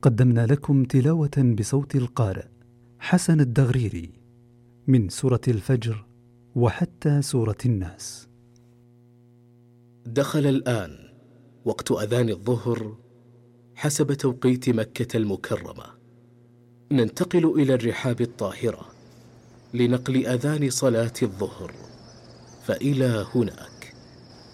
قدمنا لكم تلاوة بصوت القارئ حسن الدغريري من سورة الفجر وحتى سورة الناس. دخل الآن وقت أذان الظهر حسب توقيت مكة المكرمة. ننتقل إلى الرحاب الطاهرة لنقل أذان صلاة الظهر، فإلى هناك.